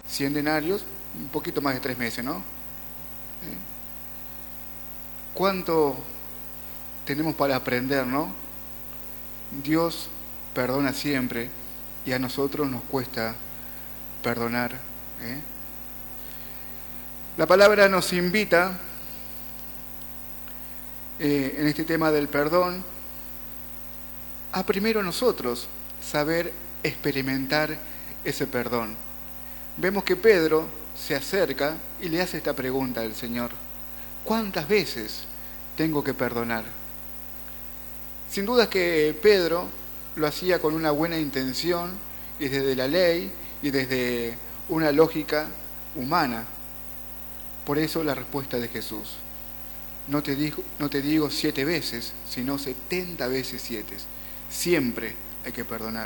100 denarios, un poquito más de 3 meses, ¿no? ¿Cuánto tenemos para aprender, no? Dios perdona siempre y a nosotros nos cuesta perdonar. La palabra nos invita en este tema del perdón a primero nosotros saber experimentar ese perdón. Vemos que Pedro se acerca y le hace esta pregunta al Señor: ¿cuántas veces tengo que perdonar? Sin duda que Pedro lo hacía con una buena intención y desde la ley y desde una lógica humana. Por eso la respuesta de Jesús: no te digo 7 veces, sino 70 veces 7. Siempre hay que perdonar.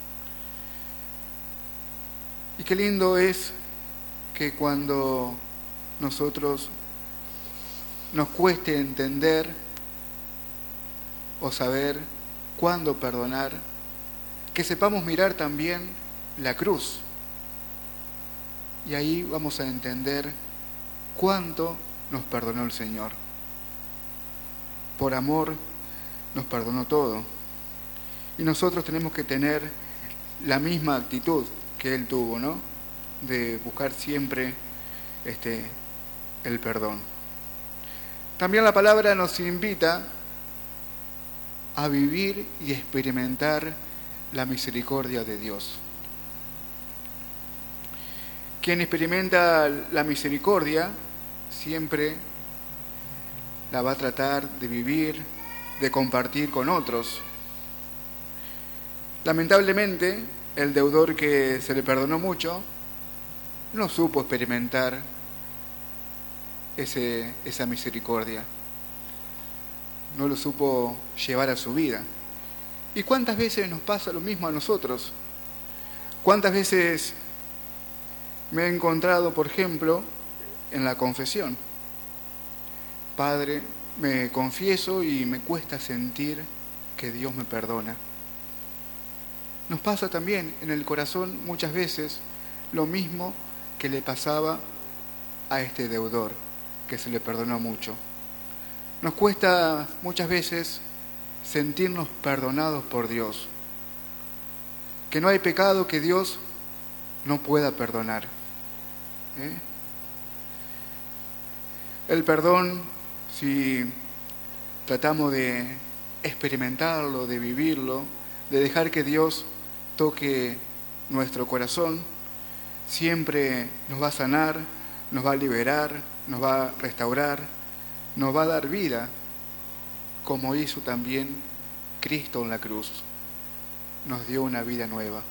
Y qué lindo es que cuando nosotros nos cueste entender o saber cuándo perdonar, que sepamos mirar también la cruz. Y ahí vamos a entender cuánto nos perdonó el Señor. Por amor nos perdonó todo. Y nosotros tenemos que tener la misma actitud que Él tuvo, ¿no? De buscar siempre el perdón. También la palabra nos invita a vivir y experimentar la misericordia de Dios. Quien experimenta la misericordia siempre la va a tratar de vivir, de compartir con otros. Lamentablemente, el deudor que se le perdonó mucho no supo experimentar esa misericordia. No lo supo llevar a su vida. ¿Y cuántas veces nos pasa lo mismo a nosotros? ¿Cuántas veces me he encontrado, por ejemplo, en la confesión? Padre, me confieso y me cuesta sentir que Dios me perdona. Nos pasa también en el corazón muchas veces lo mismo que le pasaba a este deudor, que se le perdonó mucho. Nos cuesta muchas veces sentirnos perdonados por Dios, que no hay pecado que Dios no pueda perdonar. El perdón, si tratamos de experimentarlo, de vivirlo, de dejar que Dios toque nuestro corazón, siempre nos va a sanar, nos va a liberar, nos va a restaurar, nos va a dar vida, como hizo también Cristo en la cruz. Nos dio una vida nueva.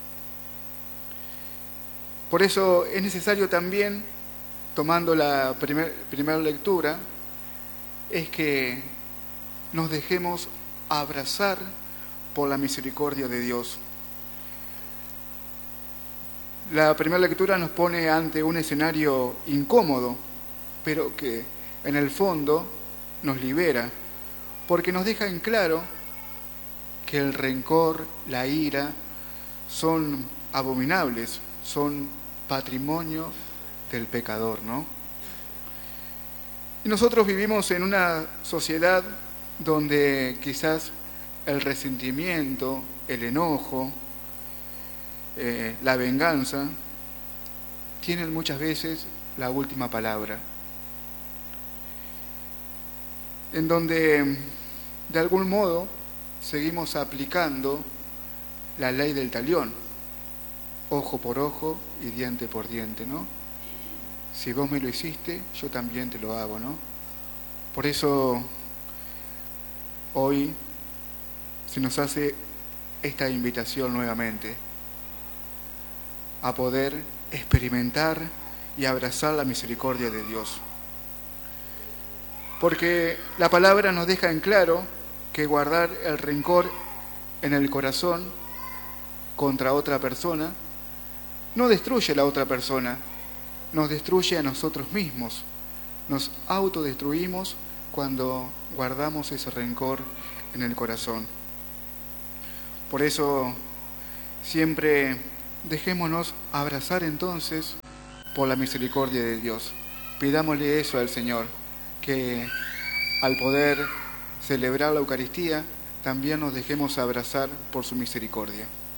Por eso es necesario también, tomando la primera lectura, es que nos dejemos abrazar por la misericordia de Dios. La primera lectura nos pone ante un escenario incómodo, pero que en el fondo nos libera, porque nos deja en claro que el rencor, la ira, son abominables, son patrimonio del pecador, ¿no? Y nosotros vivimos en una sociedad donde quizás el resentimiento, el enojo, la venganza, tienen muchas veces la última palabra. En donde, de algún modo, seguimos aplicando la ley del talión, ojo por ojo y diente por diente, ¿no? Si vos me lo hiciste, yo también te lo hago, ¿no? Por eso, hoy se nos hace esta invitación nuevamente a poder experimentar y abrazar la misericordia de Dios. Porque la palabra nos deja en claro que guardar el rencor en el corazón contra otra persona no destruye a la otra persona, nos destruye a nosotros mismos. Nos autodestruimos cuando guardamos ese rencor en el corazón. Por eso siempre dejémonos abrazar entonces por la misericordia de Dios. Pidámosle eso al Señor, que al poder celebrar la Eucaristía, también nos dejemos abrazar por su misericordia.